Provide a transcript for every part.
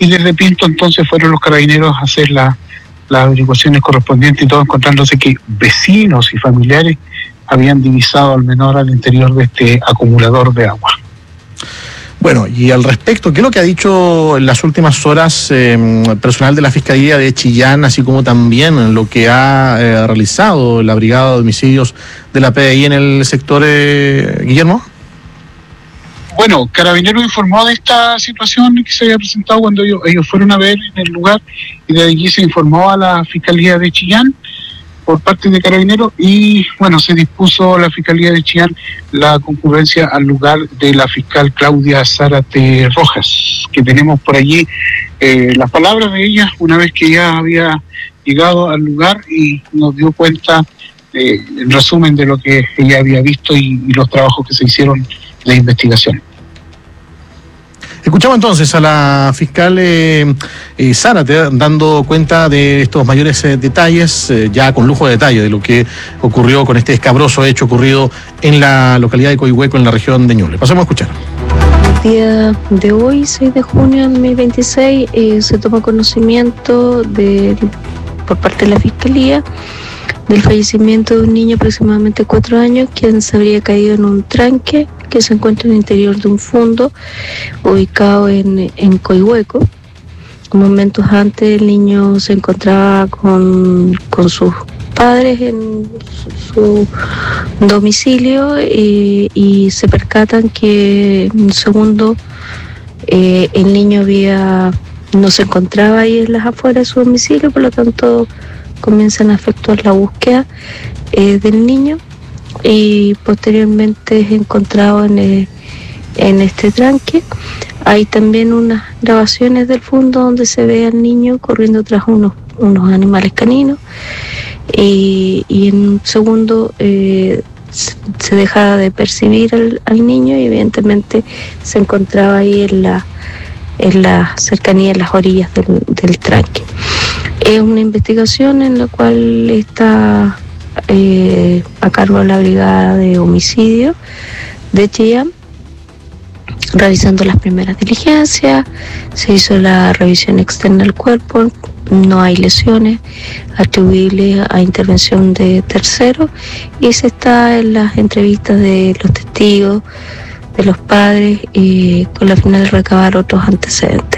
y de repente entonces fueron los carabineros a hacer las averiguaciones correspondientes y todo, encontrándose que vecinos y familiares habían divisado al menor al interior de este acumulador de agua. Bueno, y al respecto, ¿qué es lo que ha dicho en las últimas horas personal de la Fiscalía de Chillán, así como también lo que ha realizado la Brigada de Homicidios de la PDI en el sector, Guillermo? Bueno, Carabineros informó de esta situación que se había presentado cuando ellos fueron a ver en el lugar, y de allí se informó a la Fiscalía de Chillán por parte de Carabineros, y bueno, se dispuso la Fiscalía de Chillán la concurrencia al lugar de la fiscal Claudia Zárate Rojas, que tenemos por allí las palabras de ella una vez que ya había llegado al lugar y nos dio cuenta en resumen de lo que ella había visto y los trabajos que se hicieron de investigación. Escuchamos entonces a la fiscal Zárate dando cuenta de estos mayores detalles, ya con lujo de detalle, de lo que ocurrió con este escabroso hecho ocurrido en la localidad de Coihueco, en la región de Ñuble. Pasemos a escuchar. El día de hoy, 6 de junio de 2026, se toma conocimiento por parte de la Fiscalía del fallecimiento de un niño de aproximadamente 4 años, quien se habría caído en un tranque que se encuentra en el interior de un fondo ubicado en Coihueco. Momentos antes el niño se encontraba con sus padres en su domicilio y se percatan que en un segundo el niño no se encontraba ahí en las afueras de su domicilio, por lo tanto comienzan a efectuar la búsqueda del niño, y posteriormente es encontrado en este tranque. Hay también unas grabaciones del fondo donde se ve al niño corriendo tras unos animales caninos, y en un segundo se deja de percibir al niño, y evidentemente se encontraba ahí en la cercanía, en las orillas del tranque. Es una investigación en la cual está a cargo de la Brigada de Homicidio de Chillán, realizando las primeras diligencias. Se hizo la revisión externa del cuerpo, no hay lesiones atribuibles a intervención de terceros, y se está en las entrevistas de los testigos, de los padres, con la finalidad de recabar otros antecedentes.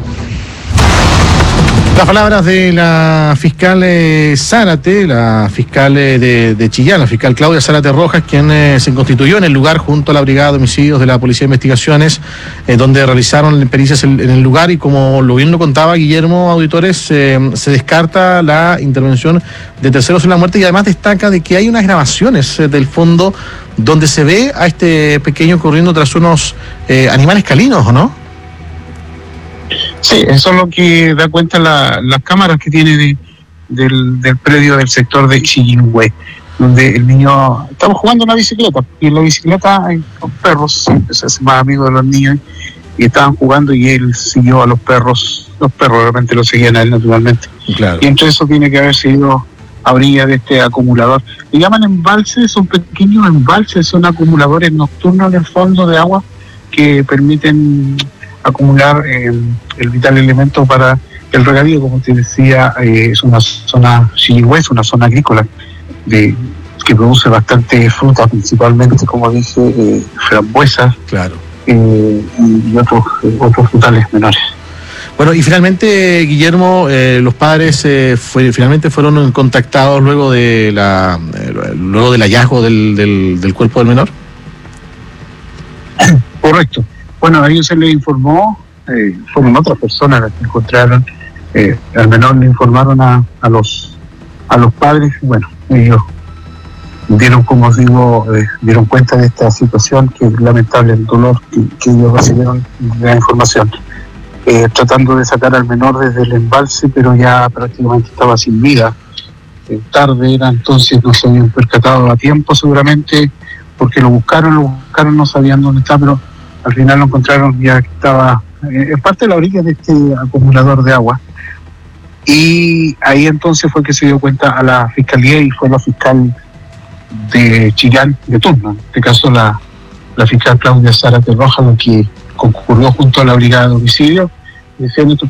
Las palabras de la fiscal Zárate, la fiscal de Chillán, la fiscal Claudia Zárate Rojas, quien se constituyó en el lugar junto a la Brigada de Homicidios de la Policía de Investigaciones, donde realizaron pericias en el lugar, y como bien lo contaba Guillermo, auditores, se descarta la intervención de terceros en la muerte, y además destaca de que hay unas grabaciones del fondo donde se ve a este pequeño corriendo tras unos animales caninos, ¿o no? Sí, eso es lo que da cuenta las cámaras que tiene del predio del sector de Chillingüe, donde el niño estaba jugando en la bicicleta, y en la bicicleta hay los perros, siempre se hace más amigo de los niños, y estaban jugando, y él siguió a los perros de repente lo seguían a él naturalmente. Claro. Y entre eso tiene que haber sido a orilla de este acumulador. Le llaman embalses, son pequeños embalses, son acumuladores nocturnos en el fondo de agua que permiten acumular el vital elemento para el regadío. Como te decía, es una zona Chillingüe, es una zona agrícola que produce bastante fruta, principalmente, como dije, frambuesas, claro, y otros frutales menores. Bueno, y finalmente, Guillermo, los padres finalmente fueron contactados luego del hallazgo del cuerpo del menor. Correcto. Bueno, a ellos se les informó, fueron otras personas las que encontraron, al menor le informaron a los padres. Bueno, ellos dieron, como os digo, dieron cuenta de esta situación, que es lamentable el dolor que ellos recibieron de la información. Tratando de sacar al menor desde el embalse, pero ya prácticamente estaba sin vida. Tarde era, entonces no se habían percatado a tiempo seguramente, porque lo buscaron, no sabían dónde está, pero al final lo encontraron, ya que estaba en parte de la orilla de este acumulador de agua. Y ahí entonces fue que se dio cuenta a la fiscalía, y fue la fiscal de Chillán de turno, en este caso la fiscal Claudia Zárate Rojas, lo que concurrió junto a la Brigada de Homicidio. Decía nuestro